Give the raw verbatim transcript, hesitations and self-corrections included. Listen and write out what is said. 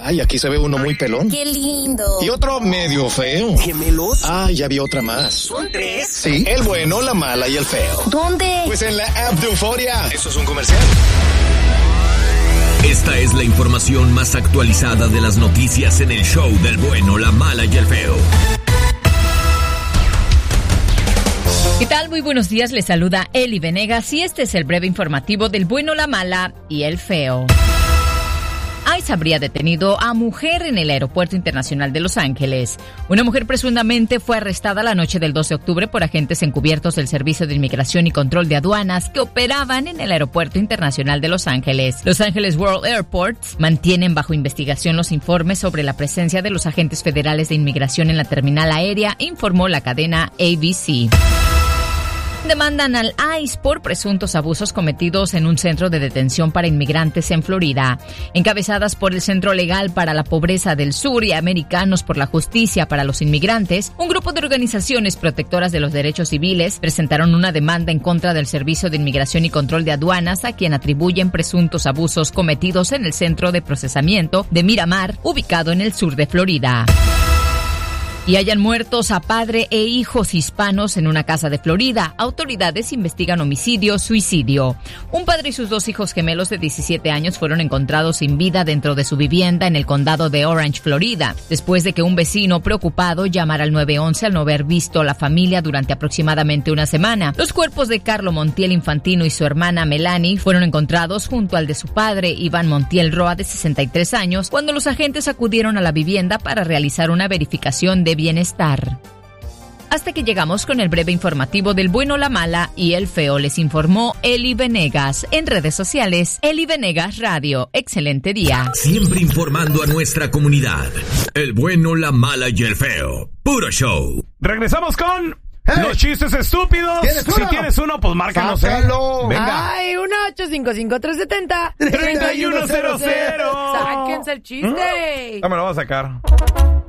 Ay, aquí se ve uno muy pelón. ¡Qué lindo! Y otro medio feo. ¿Gemelos? Ay, ya vi otra más. ¿Son tres? Sí, el bueno, la mala y el feo. ¿Dónde? Pues en la app de Euforia. ¿Eso es un comercial? Esta es la información más actualizada de las noticias en el show del bueno, la mala y el feo. ¿Qué tal? Muy buenos días, les saluda Eli Venegas y este es el breve informativo del bueno, la mala y el feo. ICE habría detenido a mujer en el Aeropuerto Internacional de Los Ángeles. Una mujer presuntamente fue arrestada la noche del doce de octubre por agentes encubiertos del Servicio de Inmigración y Control de Aduanas que operaban en el Aeropuerto Internacional de Los Ángeles. Los Ángeles World Airports mantienen bajo investigación los informes sobre la presencia de los agentes federales de inmigración en la terminal aérea, informó la cadena A B C. Demandan al ICE por presuntos abusos cometidos en un centro de detención para inmigrantes en Florida. Encabezadas por el Centro Legal para la Pobreza del Sur y Americanos por la Justicia para los Inmigrantes, un grupo de organizaciones protectoras de los derechos civiles presentaron una demanda en contra del Servicio de Inmigración y Control de Aduanas, a quien atribuyen presuntos abusos cometidos en el centro de procesamiento de Miramar, ubicado en el sur de Florida. Y hayan muertos a padre e hijos hispanos en una casa de Florida. Autoridades investigan homicidio, suicidio. Un padre y sus dos hijos gemelos de diecisiete años fueron encontrados sin vida dentro de su vivienda en el condado de Orange, Florida, después de que un vecino preocupado llamara al nueve once al no haber visto a la familia durante aproximadamente una semana. Los cuerpos de Carlo Montiel Infantino y su hermana Melanie fueron encontrados junto al de su padre, Iván Montiel Roa, de sesenta y tres años, cuando los agentes acudieron a la vivienda para realizar una verificación de bienestar. Hasta que llegamos con el breve informativo del bueno, la mala y el feo, les informó Eli Venegas. En redes sociales, Eli Venegas Radio. Excelente día. Siempre informando a nuestra comunidad. El bueno, la mala y el feo. Puro show. Regresamos con Hey. los chistes estúpidos. ¿Tienes uno? Si tienes uno, pues márcanos. ¿eh? Sácalo. Venga. Ay, uno ocho cinco cinco tres siete cero. treinta y uno cero cero. Sáquense el chiste. Ya me lo voy a sacar.